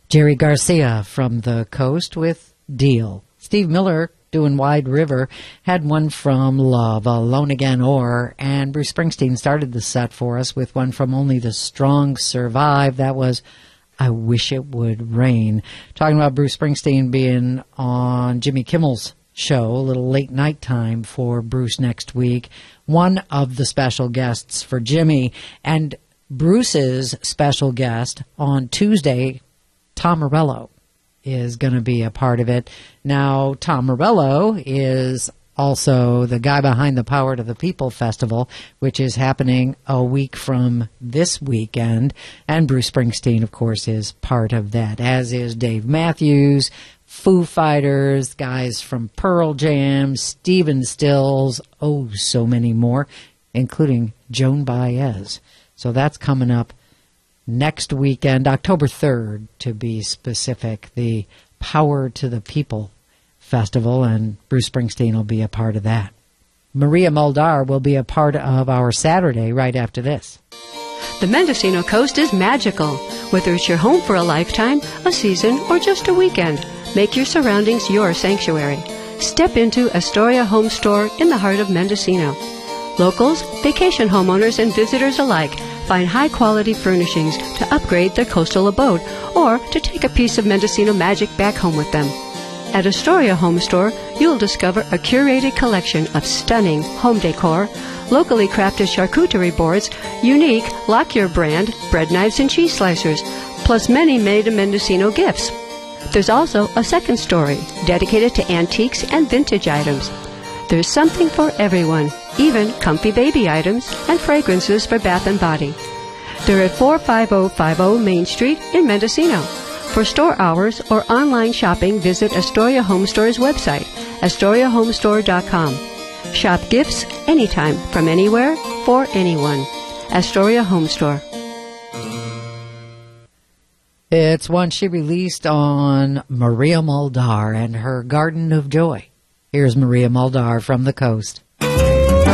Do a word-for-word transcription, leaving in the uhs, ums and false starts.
Jerry Garcia from the coast with Deal. Steve Miller doing Wide River had one from Love, Alone Again Or, and Bruce Springsteen started the set for us with one from Only the Strong Survive. That was I Wish It Would Rain. Talking about Bruce Springsteen being on Jimmy Kimmel's show, a little late night time for Bruce next week. One of the special guests for Jimmy, and Bruce's special guest on Tuesday, Tom Morello, is going to be a part of it. Now, Tom Morello is also the guy behind the Power to the People Festival, which is happening a week from this weekend. And Bruce Springsteen, of course, is part of that, as is Dave Matthews, Foo Fighters, guys from Pearl Jam, Stephen Stills, oh, so many more, including Joan Baez. So that's coming up next weekend, October third, to be specific, the Power to the People Festival, and Bruce Springsteen will be a part of that. Maria Muldaur will be a part of our Saturday right after this. The Mendocino Coast is magical. Whether it's your home for a lifetime, a season, or just a weekend, make your surroundings your sanctuary. Step into Astoria Home Store in the heart of Mendocino. Locals, vacation homeowners, and visitors alike find high-quality furnishings to upgrade their coastal abode or to take a piece of Mendocino magic back home with them. At Astoria Home Store, you'll discover a curated collection of stunning home decor, locally crafted charcuterie boards, unique Lockyer brand bread knives and cheese slicers, plus many made-in-Mendocino gifts. There's also a second story dedicated to antiques and vintage items. There's something for everyone, even comfy baby items and fragrances for bath and body. They're at four five zero five zero Main Street in Mendocino. For store hours or online shopping, visit Astoria Home Store's website, astoria home store dot com. Shop gifts anytime, from anywhere, for anyone. Astoria Home Store. It's one she released on Maria Muldaur and her Garden of Joy. Here's Maria Muldaur from the coast.